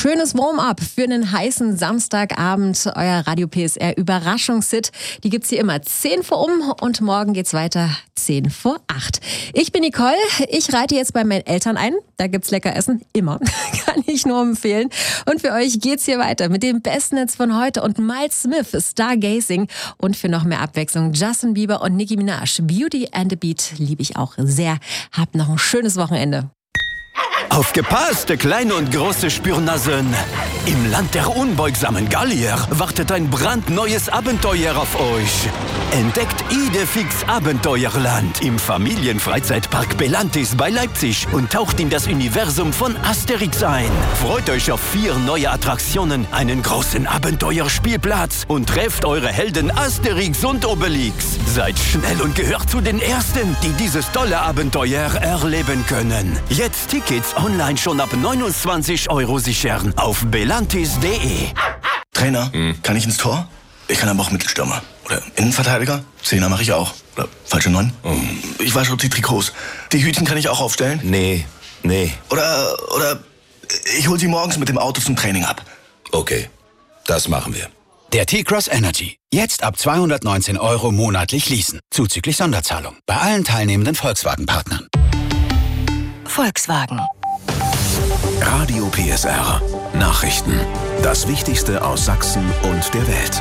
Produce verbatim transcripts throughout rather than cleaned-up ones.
schönes Warm-up für einen heißen Samstagabend. Euer Radio P S R Überraschungshit. Die gibt's hier immer zehn vor um und morgen geht's weiter zehn vor acht. Ich bin Nicole. Ich reite jetzt bei meinen Eltern ein. Da gibt's lecker Essen. Immer. Kann ich nur empfehlen. Und für euch geht's hier weiter mit dem besten Netz von heute und Miles Smith, Stargazing. Und für noch mehr Abwechslung Justin Bieber und Nicki Minaj. Beauty and the Beat liebe ich auch sehr. Habt noch ein schönes Wochenende. Aufgepasst, kleine und große Spürnasen! Im Land der unbeugsamen Gallier wartet ein brandneues Abenteuer auf euch. Entdeckt Idefix Abenteuerland im Familienfreizeitpark Belantis bei Leipzig und taucht in das Universum von Asterix ein. Freut euch auf vier neue Attraktionen, einen großen Abenteuerspielplatz und trefft eure Helden Asterix und Obelix. Seid schnell und gehört zu den Ersten, die dieses tolle Abenteuer erleben können. Jetzt Tickets online schon ab neunundzwanzig Euro sichern auf belantis punkt de. Trainer, hm. kann ich ins Tor? Ich kann aber auch Mittelstürmer. Oder Innenverteidiger? Zehner mache ich auch. Oder falsche Neun? Oh. Ich wasche die Trikots. Die Hütchen kann ich auch aufstellen? Nee, nee. Oder, oder ich hol sie morgens mit dem Auto zum Training ab. Okay, das machen wir. Der T-Cross Energy. Jetzt ab zweihundertneunzehn Euro monatlich leasen. Zuzüglich Sonderzahlung. Bei allen teilnehmenden Volkswagen-Partnern. Volkswagen. Radio P S R. Nachrichten. Das Wichtigste aus Sachsen und der Welt.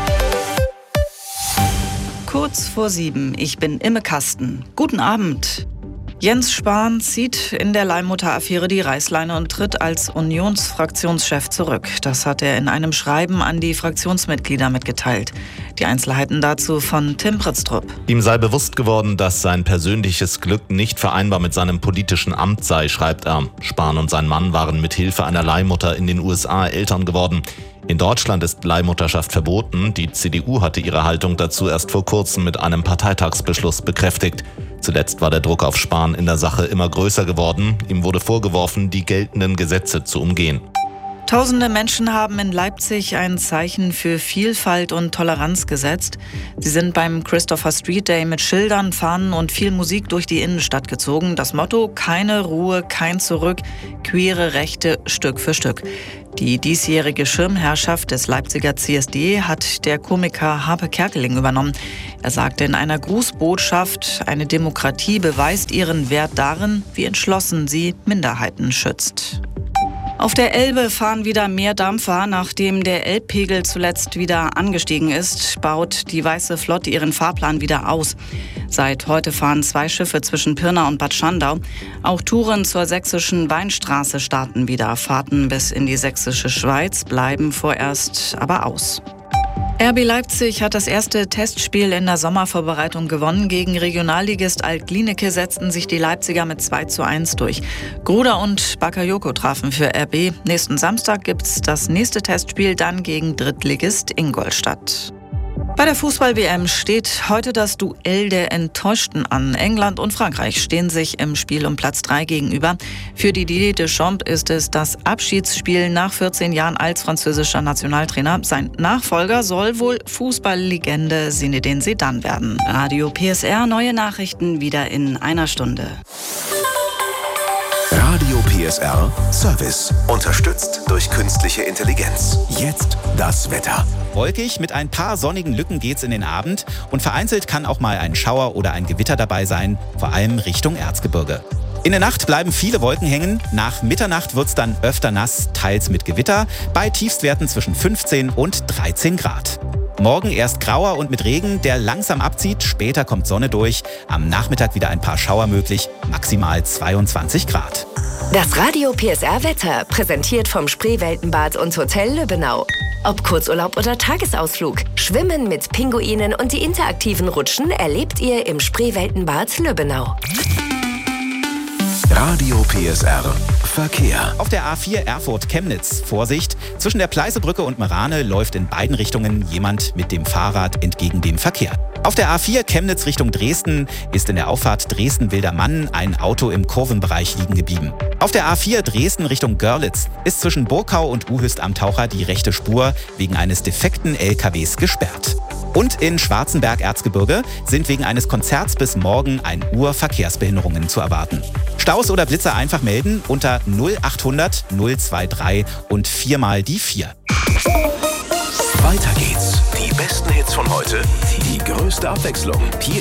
Kurz vor sieben. Ich bin Imme Kasten. Guten Abend. Jens Spahn zieht in der Leihmutter-Affäre die Reißleine und tritt als Unionsfraktionschef zurück. Das hat er in einem Schreiben an die Fraktionsmitglieder mitgeteilt. Die Einzelheiten dazu von Tim Pritztrup. Ihm sei bewusst geworden, dass sein persönliches Glück nicht vereinbar mit seinem politischen Amt sei, schreibt er. Spahn und sein Mann waren mit Hilfe einer Leihmutter in den U S A Eltern geworden. In Deutschland ist Leihmutterschaft verboten. Die C D U hatte ihre Haltung dazu erst vor kurzem mit einem Parteitagsbeschluss bekräftigt. Zuletzt war der Druck auf Spahn in der Sache immer größer geworden. Ihm wurde vorgeworfen, die geltenden Gesetze zu umgehen. Tausende Menschen haben in Leipzig ein Zeichen für Vielfalt und Toleranz gesetzt. Sie sind beim Christopher Street Day mit Schildern, Fahnen und viel Musik durch die Innenstadt gezogen. Das Motto: keine Ruhe, kein Zurück, queere Rechte Stück für Stück. Die diesjährige Schirmherrschaft des Leipziger C S D hat der Komiker Harpe Kerkeling übernommen. Er sagte in einer Grußbotschaft, eine Demokratie beweist ihren Wert darin, wie entschlossen sie Minderheiten schützt. Auf der Elbe fahren wieder mehr Dampfer. Nachdem der Elbpegel zuletzt wieder angestiegen ist, baut die Weiße Flotte ihren Fahrplan wieder aus. Seit heute fahren zwei Schiffe zwischen Pirna und Bad Schandau. Auch Touren zur sächsischen Weinstraße starten wieder. Fahrten bis in die sächsische Schweiz bleiben vorerst aber aus. R B Leipzig hat das erste Testspiel in der Sommervorbereitung gewonnen. Gegen Regionalligist Alt-Glienicke setzten sich die Leipziger mit zwei zu eins durch. Gruda und Bakayoko trafen für R B. Nächsten Samstag gibt's das nächste Testspiel dann gegen Drittligist Ingolstadt. Bei der Fußball-W M steht heute das Duell der Enttäuschten an. England und Frankreich stehen sich im Spiel um Platz drei gegenüber. Für Didier Deschamps ist es das Abschiedsspiel nach vierzehn Jahren als französischer Nationaltrainer. Sein Nachfolger soll wohl Fußballlegende Zinedine Zidane werden. Radio P S R, neue Nachrichten wieder in einer Stunde. Radio P S R Service. Unterstützt durch künstliche Intelligenz. Jetzt das Wetter. Wolkig, mit ein paar sonnigen Lücken geht's in den Abend und vereinzelt kann auch mal ein Schauer oder ein Gewitter dabei sein, vor allem Richtung Erzgebirge. In der Nacht bleiben viele Wolken hängen, nach Mitternacht wird's dann öfter nass, teils mit Gewitter, bei Tiefstwerten zwischen fünfzehn und dreizehn Grad. Morgen erst grauer und mit Regen, der langsam abzieht, später kommt Sonne durch, am Nachmittag wieder ein paar Schauer möglich, maximal zweiundzwanzig Grad. Das Radio P S R Wetter, präsentiert vom Spreeweltenbad und Hotel Lübbenau. Ob Kurzurlaub oder Tagesausflug, Schwimmen mit Pinguinen und die interaktiven Rutschen erlebt ihr im Spreeweltenbad Lübbenau. Radio P S R Verkehr. Auf der A vier Erfurt-Chemnitz, Vorsicht, zwischen der Pleißebrücke und Merane läuft in beiden Richtungen jemand mit dem Fahrrad entgegen dem Verkehr. Auf der A vier Chemnitz Richtung Dresden ist in der Auffahrt Dresden-Wildermann ein Auto im Kurvenbereich liegen geblieben. Auf der A vier Dresden Richtung Görlitz ist zwischen Burkau und Uhüst am Taucher die rechte Spur wegen eines defekten L K Ws gesperrt. Und in Schwarzenberg-Erzgebirge sind wegen eines Konzerts bis morgen ein Uhr Verkehrsbehinderungen zu erwarten. Staus oder Blitzer einfach melden unter null achthundert null drei und viermal die vier. Weiter geht's. Die besten Hits von heute, die größte Abwechslung. Hier